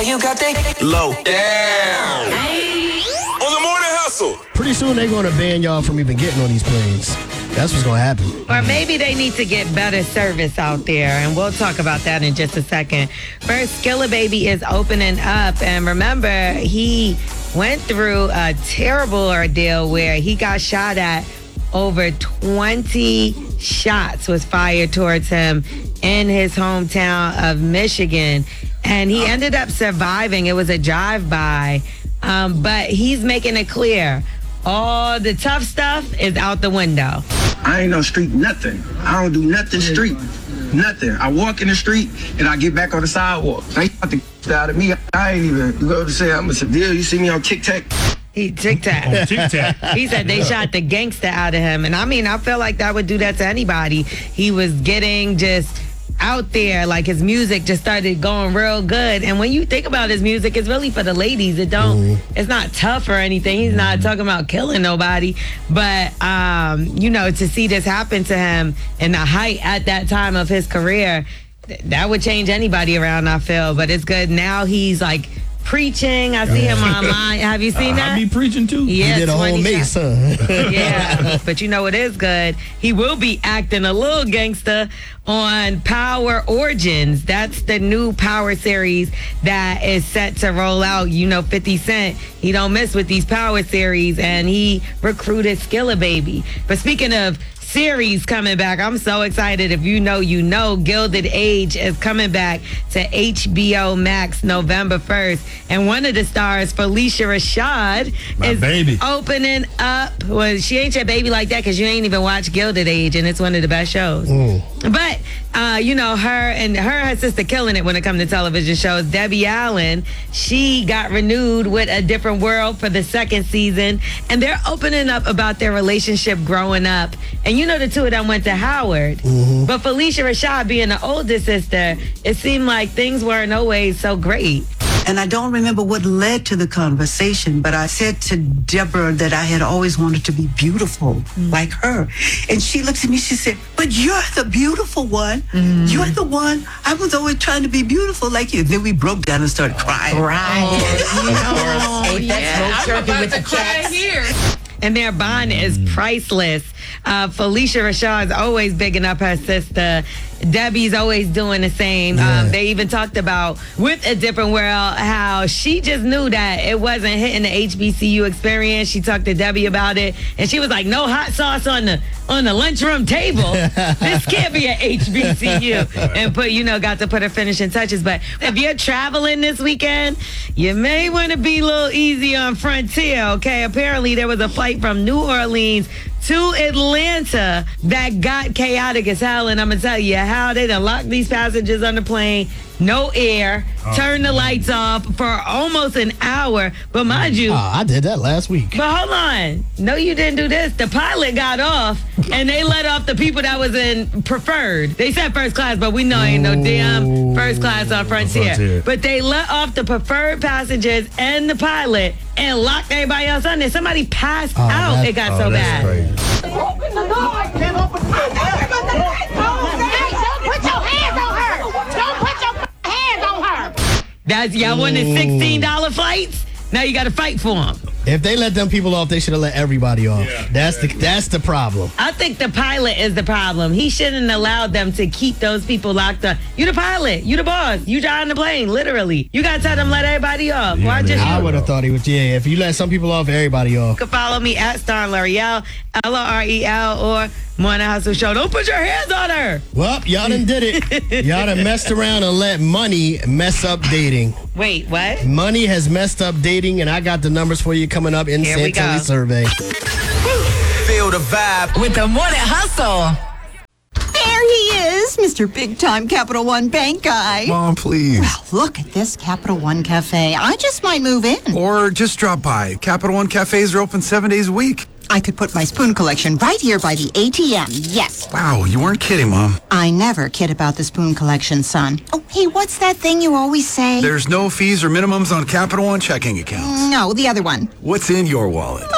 Yeah, you got that low down. On the morning hustle. Pretty soon they're going to ban y'all from even getting on these planes. That's what's going to happen. Or maybe they need to get better service out there, and we'll talk about that in just a second. First, Skilla Baby is opening up, and remember, he went through a terrible ordeal where he got shot at. Over 20 shots was fired towards him in his hometown of Michigan, and he ended up surviving. It was a drive-by, but he's making it clear all the tough stuff is out the window. I ain't no street nothing. I don't do nothing street. Nothing. I walk in the street and I get back on the sidewalk. They got the out of me. I ain't even go to say I'm a civilian. You see me on TikTok? He tic-tac. He said they shot the gangster out of him. And I mean, I feel like that would do that to anybody. He was getting just out there, like his music just started going real good. And when you think about his music, it's really for the ladies. It's not tough or anything. He's not talking about killing nobody. But, to see this happen to him in the height at that time of his career, that would change anybody around, I feel. But it's good. Now he's like preaching. I see him online. Have you seen that? I be preaching too. Yeah, he did a whole mace, huh? Yeah, but you know what is good? He will be acting a little gangster on Power Origins. That's the new Power series that is set to roll out. 50 Cent, he don't miss with these Power series, and he recruited Skilla Baby. But speaking of series coming back, I'm so excited. If you know, Gilded Age is coming back to HBO Max November 1st. And one of the stars, Felicia Rashad, is opening up. Well, she ain't your baby like that because you ain't even watched Gilded Age, and it's one of the best shows. But, her and her sister killing it when it comes to television shows. Debbie Allen, she got renewed with A Different World for the second season, and they're opening up about their relationship growing up. And the two of them went to Howard. But Felicia Rashad being the older sister, it seemed like things weren't always so great. And I don't remember what led to the conversation, but I said to Deborah that I had always wanted to be beautiful like her. And she looked at me, she said, but you're the beautiful one. You're the one. I was always trying to be beautiful like you. Then we broke down and started crying. That's I'm about to cry here. And their bond is priceless. Felicia Rashad's always bigging up her sister. Debbie's always doing the same. They even talked about with A Different World how she just knew that it wasn't hitting the HBCU experience. She talked to Debbie about it, and she was like, "No hot sauce on the lunchroom table. This can't be an HBCU." And got to put her finishing touches. But if you're traveling this weekend, you may want to be a little easy on Frontier. Okay, apparently there was a flight from New Orleans to Atlanta that got chaotic as hell, and I'm gonna tell you how they done locked these passengers on the plane. No air, turn the lights off for almost an hour. But mind you, I did that last week. But hold on, no, you didn't do this. The pilot got off, and they let off the people that was in preferred. They said first class, but we know ain't no damn first class on Frontier. But they let off the preferred passengers and the pilot and locked everybody else on there. Somebody passed out. It got so bad. Open the door. I can't open the door. Don't put your hands on her. Don't put your hands on her. That's y'all wanted $16 flights? Now you got to fight for them. If they let them people off, they should have let everybody off. Yeah, that's the problem. I think the pilot is the problem. He shouldn't allow them to keep those people locked up. You the pilot. You the boss. You driving the plane, literally. You got to tell them let everybody off. Yeah, Why just you? I would have thought he would. Yeah, if you let some people off, everybody off. You can follow me at Star L'Oreal, L-O-R-E-L, or Morning Hustle Show. Don't put your hands on her. Well, y'all done did it. Y'all done messed around and let money mess up dating. Wait, what? Money has messed up dating, and I got the numbers for you coming up in Santilli Survey. Feel the vibe with the Morning Hustle. There he is, Mr. Big Time Capital One Bank guy. Mom, please. Well, look at this Capital One Cafe. I just might move in. Or just drop by. Capital One cafes are open 7 days a week. I could put my spoon collection right here by the ATM, yes. Wow, you weren't kidding, Mom. I never kid about the spoon collection, son. Oh, hey, what's that thing you always say? There's no fees or minimums on Capital One checking accounts. No, the other one. What's in your wallet? Oh,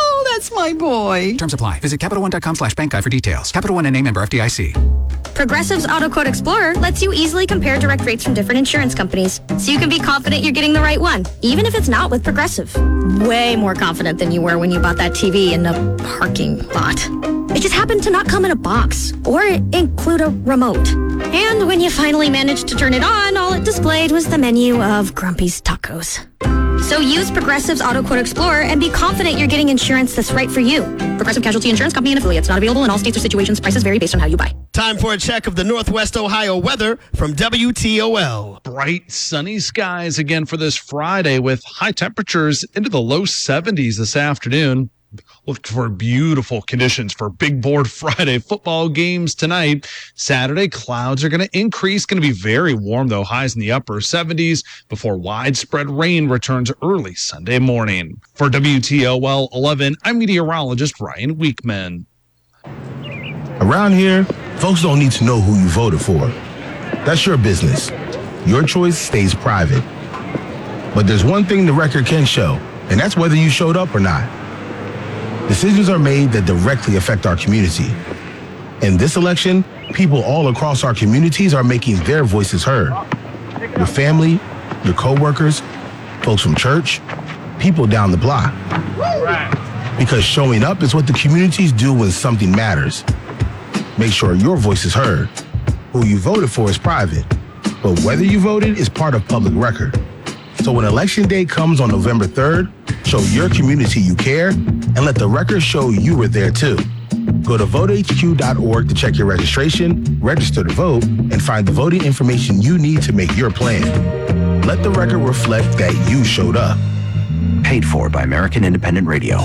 That's my boy. Terms apply. Visit CapitalOne.com/bank guide for details. Capital One NA, member FDIC. Progressive's Auto Quote Explorer lets you easily compare direct rates from different insurance companies, so you can be confident you're getting the right one, even if it's not with Progressive. Way more confident than you were when you bought that TV in the parking lot. It just happened to not come in a box or include a remote. And when you finally managed to turn it on, all it displayed was the menu of Grumpy's Tacos. So use Progressive's Auto Quote Explorer and be confident you're getting insurance that's right for you. Progressive Casualty Insurance Company and affiliates. Not available in all states or situations. Prices vary based on how you buy. Time for a check of the Northwest Ohio weather from WTOL. Bright, sunny skies again for this Friday with high temperatures into the low 70s this afternoon. Look for beautiful conditions for Big Board Friday football games tonight. Saturday, clouds are going to increase. Going to be very warm, though. Highs in the upper 70s before widespread rain returns early Sunday morning. For WTOL 11, I'm meteorologist Ryan Weekman. Around here, folks don't need to know who you voted for. That's your business. Your choice stays private. But there's one thing the record can show, and that's whether you showed up or not. Decisions are made that directly affect our community. In this election, people all across our communities are making their voices heard. Your family, your coworkers, folks from church, people down the block. Because showing up is what the communities do when something matters. Make sure your voice is heard. Who you voted for is private, but whether you voted is part of public record. So when Election Day comes on November 3rd, show your community you care and let the record show you were there too. Go to votehq.org to check your registration, register to vote, and find the voting information you need to make your plan. Let the record reflect that you showed up. Paid for by American Independent Radio.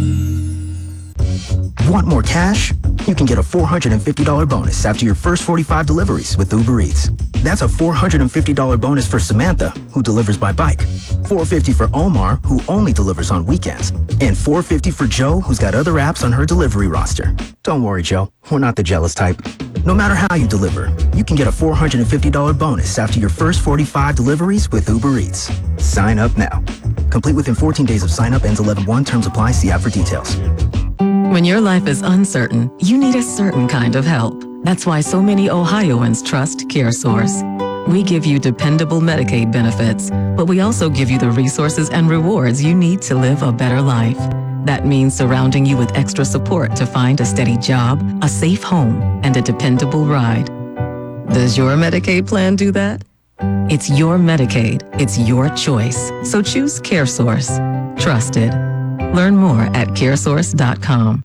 Want more cash? You can get a $450 bonus after your first 45 deliveries with Uber Eats. That's a $450 bonus for Samantha, who delivers by bike. $450 for Omar, who only delivers on weekends. And $450 for Joe, who's got other apps on her delivery roster. Don't worry, Joe. We're not the jealous type. No matter how you deliver, you can get a $450 bonus after your first 45 deliveries with Uber Eats. Sign up now. Complete within 14 days of sign up. Ends 11/1. Terms apply. See app for details. When your life is uncertain, you need a certain kind of help. That's why so many Ohioans trust CareSource. We give you dependable Medicaid benefits, but we also give you the resources and rewards you need to live a better life. That means surrounding you with extra support to find a steady job, a safe home, and a dependable ride. Does your Medicaid plan do that? It's your Medicaid. It's your choice. So choose CareSource. Trusted. Learn more at caresource.com.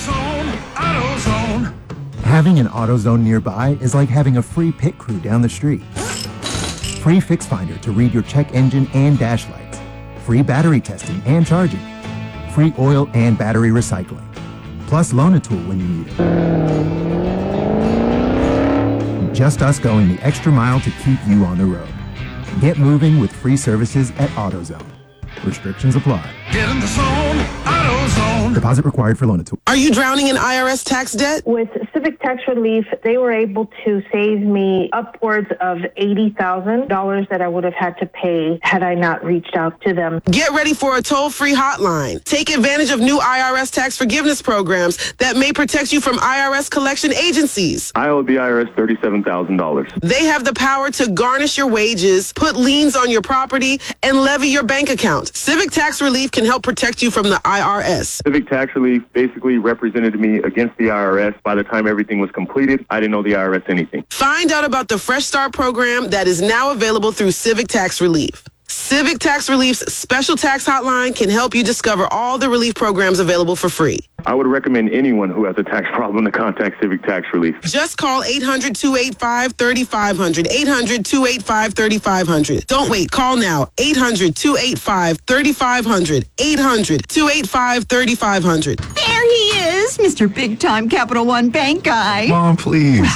Having an AutoZone nearby is like having a free pit crew down the street. Free Fix Finder to read your check engine and dash lights. Free battery testing and charging. Free oil and battery recycling. Plus Loan-A-Tool when you need it. Just us going the extra mile to keep you on the road. Get moving with free services at AutoZone. Restrictions apply. Get in the zone, AutoZone. Deposit required for Loan-A-Tool. Are you drowning in IRS tax debt? With Civic Tax Relief, they were able to save me upwards of $80,000 that I would have had to pay had I not reached out to them. Get ready for a toll-free hotline. Take advantage of new IRS tax forgiveness programs that may protect you from IRS collection agencies. I owe the IRS $37,000. They have the power to garnish your wages, put liens on your property, and levy your bank account. Civic Tax Relief can help protect you from the IRS. Civic Tax Relief basically represented me against the IRS. By the time everything was completed, I didn't owe the IRS anything. Find out about the Fresh Start program that is now available through Civic Tax Relief. Civic Tax Relief's special tax hotline can help you discover all the relief programs available for free. I would recommend anyone who has a tax problem to contact Civic Tax Relief. Just call 800-285-3500. 800-285-3500. Don't wait. Call now. 800-285-3500. 800-285-3500. There he is, Mr. Big Time Capital One Bank guy. Mom, please.